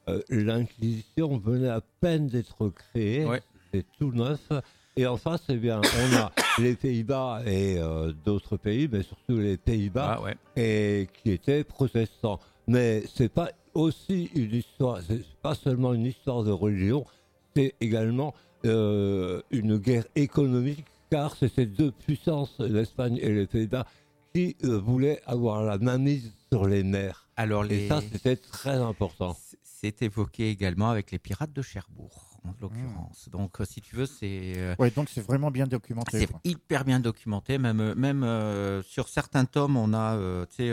l'Inquisition venait à peine d'être créée, Ouais. c'est tout neuf. Et en face, eh bien, on a les Pays-Bas et d'autres pays, mais surtout les Pays-Bas, Ah ouais. et qui étaient protestants. Mais c'est pas aussi une histoire, c'est pas seulement une histoire de religion, c'est également une guerre économique, car c'était deux puissances, l'Espagne et les Pays-Bas, qui voulaient avoir la mainmise sur les mers. Alors Et ça, c'était très important. c'est évoqué également avec les pirates de Cherbourg, en l'occurrence. Donc, si tu veux, Ouais, donc c'est vraiment bien documenté. c'est quoi. hyper bien documenté. Même sur certains tomes, on a, tu sais,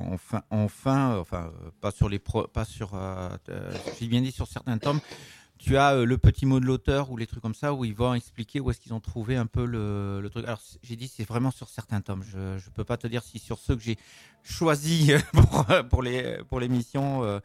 pas sur pas sur, j'ai bien dit sur certains tomes. Tu as le petit mot de l'auteur ou les trucs comme ça où ils vont expliquer où est-ce qu'ils ont trouvé un peu le truc. Alors j'ai dit c'est vraiment sur certains tomes. Je peux pas te dire si sur ceux que j'ai choisis pour l'émission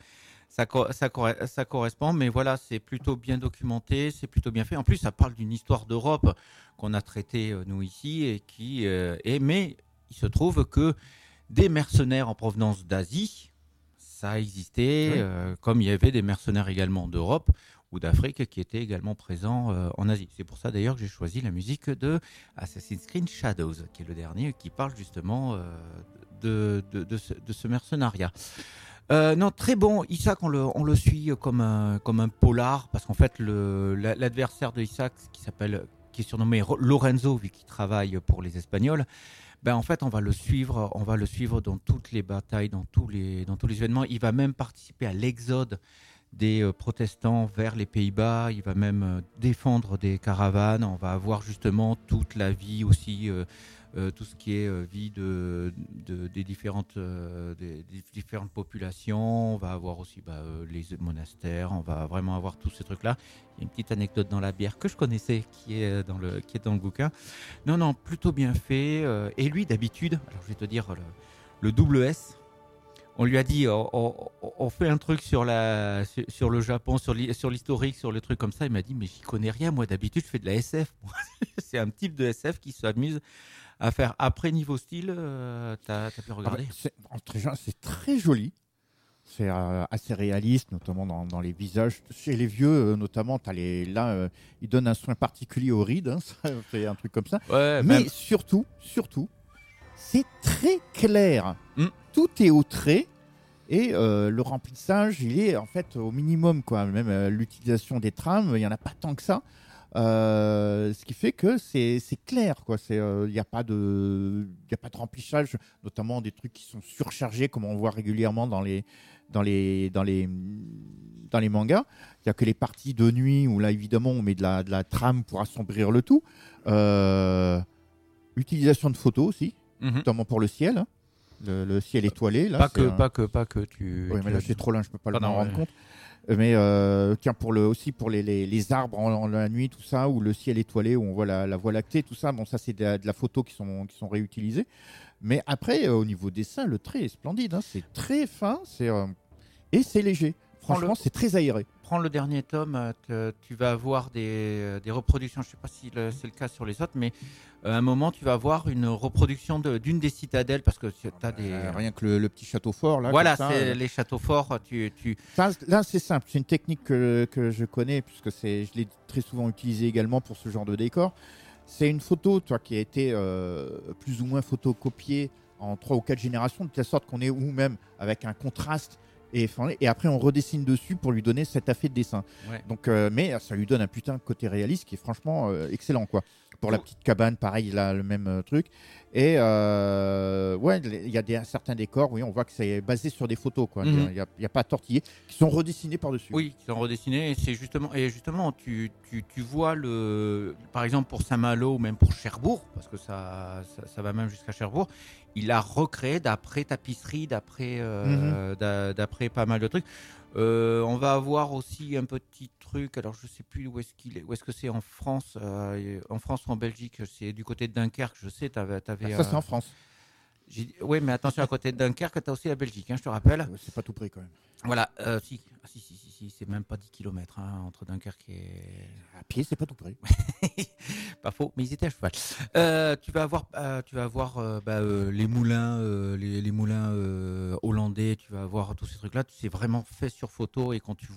ça correspond. Mais voilà, c'est plutôt bien documenté, c'est plutôt bien fait. En plus, ça parle d'une histoire d'Europe qu'on a traitée nous ici mais il se trouve que des mercenaires en provenance d'Asie, ça a existé, Oui. comme il y avait des mercenaires également d'Europe ou d'Afrique qui étaient également présents en Asie. C'est pour ça d'ailleurs que j'ai choisi la musique de Assassin's Creed Shadows, qui est le dernier, qui parle justement de ce mercenariat. Non, très bon. Isaac, on le suit comme un polar, parce qu'en fait, l'adversaire de Isaac, qui est surnommé Lorenzo, vu qu'il travaille pour les Espagnols, ben en fait, on va le suivre dans toutes les batailles, dans tous les événements. Il va même participer à l'exode des protestants vers les Pays-Bas. Il va même défendre des caravanes. On va avoir justement toute la vie aussi, tout ce qui est vie des différentes populations. On va avoir aussi les monastères. On va vraiment avoir tous ces trucs-là. Il y a une petite anecdote dans la bière que je connaissais qui est dans le bouquin. Non, plutôt bien fait. Et lui, d'habitude, alors je vais te dire le double S. On lui a dit, on fait un truc sur le Japon, sur l'historique, sur le truc comme ça. Il m'a dit, mais j'y connais rien. Moi, d'habitude, je fais de la SF. C'est un type de SF qui s'amuse à faire. Après, niveau style, t'as pu regarder. C'est très joli. C'est assez réaliste, notamment dans les visages. Chez les vieux, notamment, ils donnent un soin particulier aux rides. Hein, ça fait un truc comme ça. Ouais, mais même... surtout, c'est très clair. Tout est au trait. Et le remplissage, il est en fait au minimum, quoi. Même l'utilisation des trames, il n'y en a pas tant que ça. Ce qui fait que c'est clair, quoi. Il n'y a pas de remplissage, notamment des trucs qui sont surchargés, comme on voit régulièrement dans les mangas. Il n'y a que les parties de nuit où là, évidemment, on met de la trame pour assombrir le tout. Utilisation de photos aussi, notamment pour le ciel. Hein. Le ciel étoilé. Là, pas que tu... Oui, mais là, c'est trop loin, je ne peux pas m'en rendre compte. Mais tiens, pour les arbres en la nuit, tout ça, ou le ciel étoilé, où on voit la Voie lactée, tout ça, bon, ça, c'est de la photo qui sont réutilisées. Mais après, au niveau dessin, le trait est splendide. Hein, c'est très fin, et c'est léger. Franchement, c'est très aéré. Prends le dernier tome, tu vas avoir des reproductions. Je ne sais pas si c'est le cas sur les autres, mais à un moment, tu vas avoir une reproduction d'une des citadelles, parce que tu as des... rien que le petit château fort. Là, voilà, ça, c'est les châteaux forts. Ça, là, c'est simple. C'est une technique que je connais, puisque je l'ai très souvent utilisée également pour ce genre de décor. C'est une photo qui a été plus ou moins photocopiée en 3 ou 4 générations, de telle sorte qu'on est ou même avec un contraste. Et après, on redessine dessus pour lui donner cet effet de dessin. Ouais. Donc, mais ça lui donne un putain de côté réaliste qui est franchement excellent, quoi. Pour la petite cabane, pareil, là, le même truc. Et il y a certains décors, oui, on voit que c'est basé sur des photos, quoi. Il y a pas à tortiller, qui sont redessinés par-dessus. Oui, qui sont redessinés. Et justement, tu vois par exemple pour Saint-Malo ou même pour Cherbourg, parce que ça va même jusqu'à Cherbourg. Il a recréé d'après tapisserie, d'après pas mal de trucs. On va avoir aussi un petit truc. Alors je sais plus où est-ce que c'est en France, ou en Belgique. C'est du côté de Dunkerque. Je sais, t'avais. Ça c'est en France. Oui, mais attention, à côté de Dunkerque, tu as aussi la Belgique, hein, je te rappelle. C'est pas tout près quand même. Voilà, si, c'est même pas 10 km entre Dunkerque et... À pied, c'est pas tout près. Pas faux, mais ils étaient à cheval. Tu vas avoir les moulins, les moulins hollandais, tu vas avoir tous ces trucs-là. C'est vraiment fait sur photo, et quand tu